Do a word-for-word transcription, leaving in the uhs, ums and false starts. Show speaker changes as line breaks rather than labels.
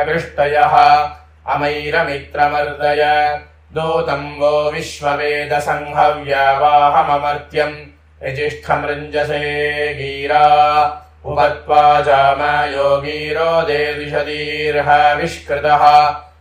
कृष्टयः अमैरमित्रमर्दय दूतम् वो विश्ववेदसंहव्यवाहममर्त्यम् यजिष्ठमृञ्जसे गीरा उपत्वा जामायो गीरो देदिशदीर्ह विष्कृतः